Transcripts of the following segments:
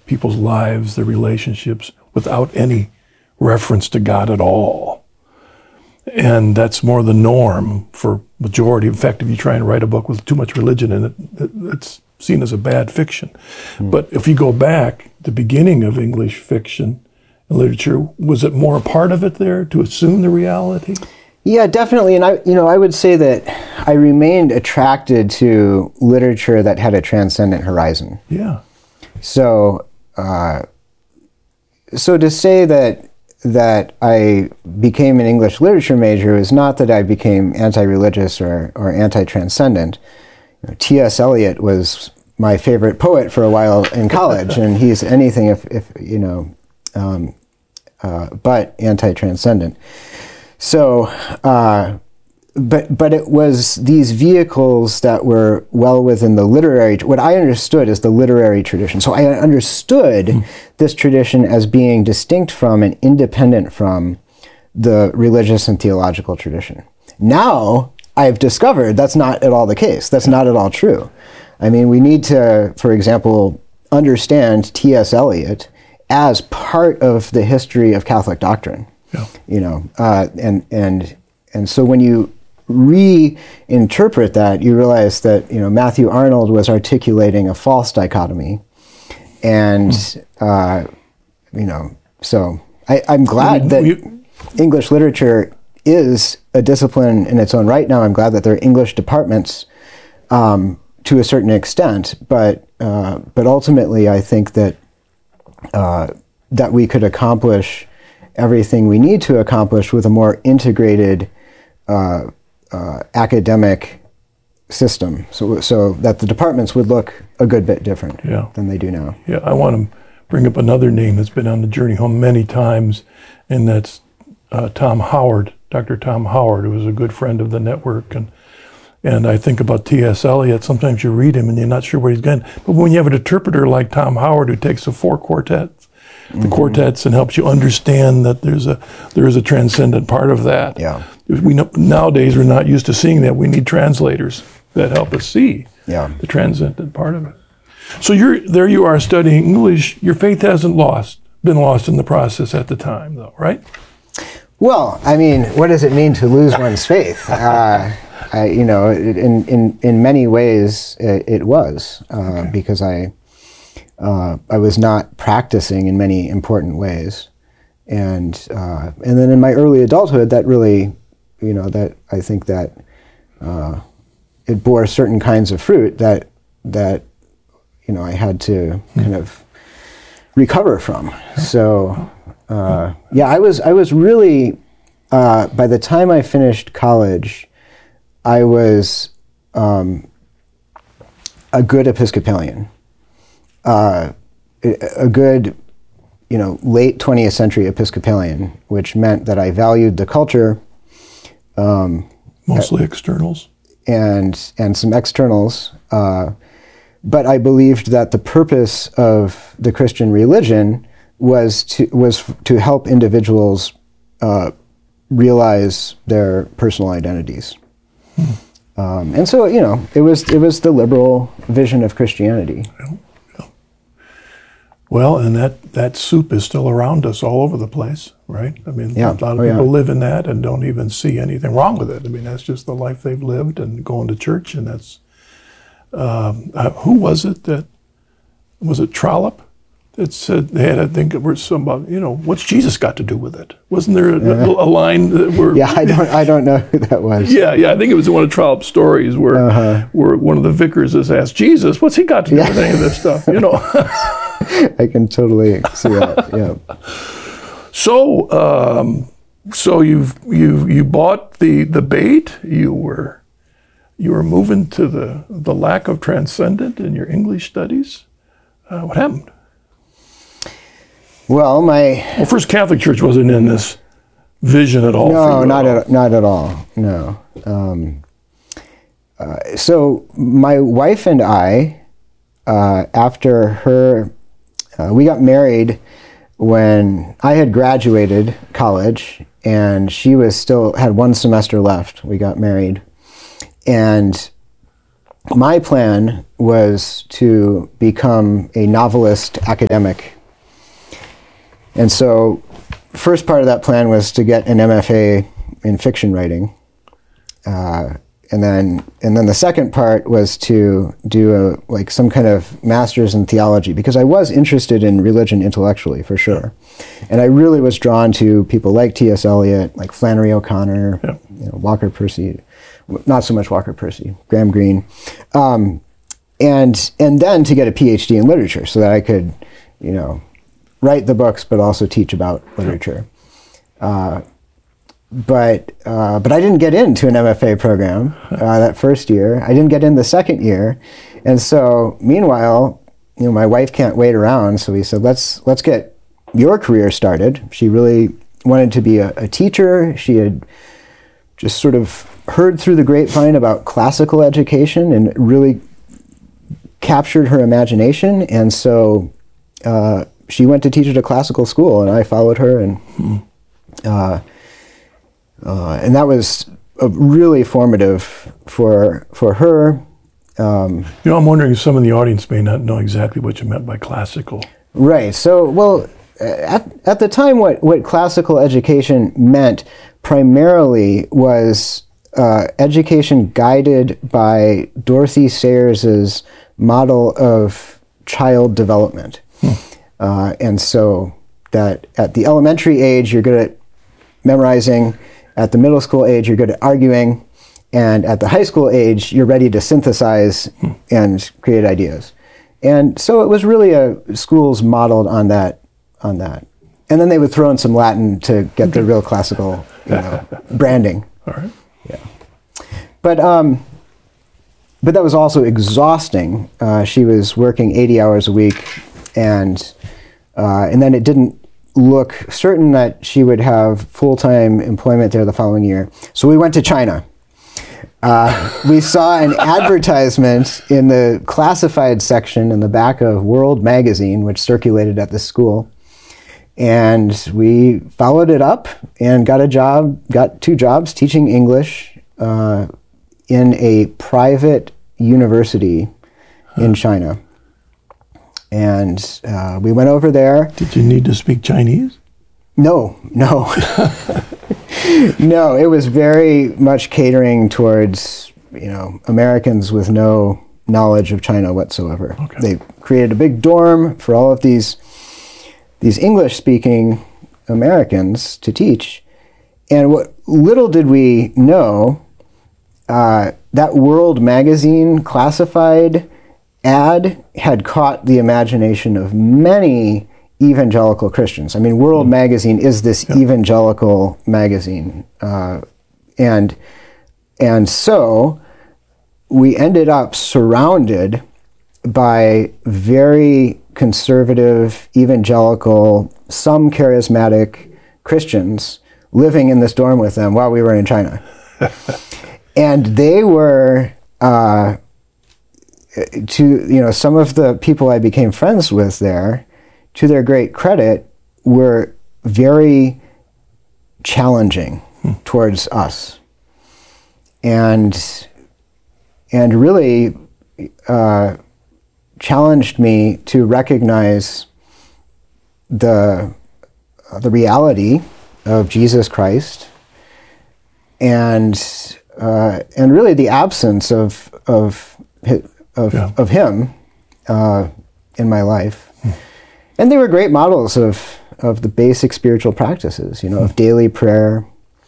people's lives, their relationships, without any reference to God at all. And that's more the norm for majority. In fact, if you try and write a book with too much religion in it, it's seen as a bad fiction. But if you go back, the beginning of English fiction and literature, was it more a part of it there to assume the reality? Yeah, definitely. And I would say that I remained attracted to literature that had a transcendent horizon. Yeah. So, to say that I became an English literature major is not that I became anti-religious or anti-transcendent. T.S. Eliot was my favorite poet for a while in college, and he's anything if but anti-transcendent. So, but it was these vehicles that were well within the literary, what I understood as the literary tradition. So I understood this tradition as being distinct from and independent from the religious and theological tradition. Now I've discovered that's not at all the case. That's not at all true. I mean, we need to, for example, understand T.S. Eliot as part of the history of Catholic doctrine. Yeah. And so when you reinterpret that, you realize that Matthew Arnold was articulating a false dichotomy, and so I'm glad that English literature is a discipline in its own right now. I'm glad that there are English departments to a certain extent, but ultimately I think that that we could accomplish everything we need to accomplish with a more integrated academic system, so that the departments would look a good bit different than they do now. Yeah, I want to bring up another name that's been on the journey home many times, and that's Tom Howard, Dr. Tom Howard, who was a good friend of the network. And I think about T.S. Eliot. Sometimes you read him and you're not sure where he's going. But when you have an interpreter like Tom Howard who takes the four quartets, and helps you understand that there is a transcendent part of that. Yeah. We know, nowadays we're not used to seeing that. We need translators that help us see the transcendent part of it. So there you are studying English. Your faith hasn't been lost in the process at the time, though, right? Well, I mean, what does it mean to lose one's faith? In many ways, it was because I was not practicing in many important ways, and then in my early adulthood, that really, that I think that it bore certain kinds of fruit that I had to kind of recover from. So I was really by the time I finished college, I was a good Episcopalian. A good, late 20th century Episcopalian, which meant that I valued the culture. Mostly externals. And some externals. But I believed that the purpose of the Christian religion was to help individuals realize their personal identities. And so, it was the liberal vision of Christianity. Well, and that soup is still around us all over the place, right? I mean, a lot of people live in that and don't even see anything wrong with it. I mean, that's just the life they've lived, and going to church, and that's, who was it Trollope that said they had, I think it was somebody, what's Jesus got to do with it? Wasn't there a line that were... Yeah, I don't know who that was. Yeah, I think it was one of Trollope's stories where one of the vicars has asked, Jesus, what's he got to do with any of this stuff, I can totally see that. Yeah. So you bought the bait. You were moving to the lack of transcendent in your English studies. What happened? Well, First Catholic Church wasn't in this vision at all. No, not at all. No. So my wife and I, after her. We got married when I had graduated college, and she was still had one semester left. We got married, and my plan was to become a novelist academic. And so first part of that plan was to get an MFA in fiction writing. And then the second part was to do some kind of master's in theology, because I was interested in religion intellectually, for sure. And I really was drawn to people like T.S. Eliot, like Flannery O'Connor, Walker Percy, not so much Walker Percy, Graham Greene. And then to get a PhD in literature so that I could, write the books, but also teach about literature. But I didn't get into an MFA program that first year. I didn't get in the second year. And so meanwhile, my wife can't wait around. So we said, let's get your career started. She really wanted to be a teacher. She had just sort of heard through the grapevine about classical education and really captured her imagination. And so she went to teach at a classical school, and I followed her. And that was really formative for her. I'm wondering if some of the audience may not know exactly what you meant by classical. Right. So, well, at the time, what classical education meant primarily was education guided by Dorothy Sayers's model of child development. And so that at the elementary age, you're good at memorizing. At the middle school age, you're good at arguing. And at the high school age, you're ready to synthesize and create ideas. And so it was really schools modeled on that. And then they would throw in some Latin to get the real classical branding. All right. Yeah. But that was also exhausting. She was working 80 hours a week, and then it didn't look certain that she would have full-time employment there the following year. So we went to China. We saw an advertisement in the classified section in the back of World Magazine, which circulated at the school. And we followed it up and got 2 jobs teaching English in a private university in China. And we went over there. Did you need to speak Chinese? No. No, it was very much catering towards, Americans with no knowledge of China whatsoever. Okay. They created a big dorm for all of these English-speaking Americans to teach. And what little did we know, that World Magazine classified ad had caught the imagination of many evangelical Christians. I mean, World Magazine is this evangelical magazine. And so we ended up surrounded by very conservative, evangelical, some charismatic Christians living in this dorm with them while we were in China. And they were, some of the people I became friends with there, to their great credit, were very challenging towards us. And really challenged me to recognize the reality of Jesus Christ, and really the absence of him in my life. And they were great models of the basic spiritual practices, of daily prayer,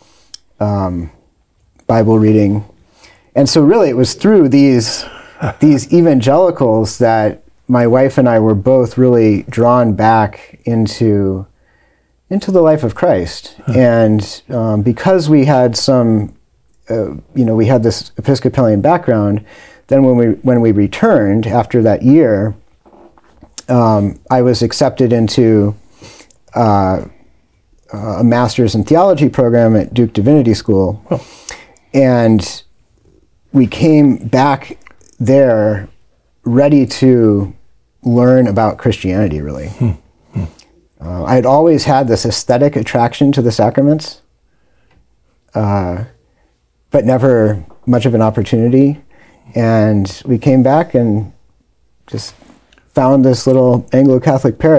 Bible reading. And so really it was through these evangelicals that my wife and I were both really drawn back into the life of Christ. And because we had we had this Episcopalian background, then when we returned after that year, I was accepted into a master's in theology program at Duke Divinity School. Oh. And we came back there ready to learn about Christianity, really. I had always had this aesthetic attraction to the sacraments, but never much of an opportunity. And we came back and just found this little Anglo-Catholic parish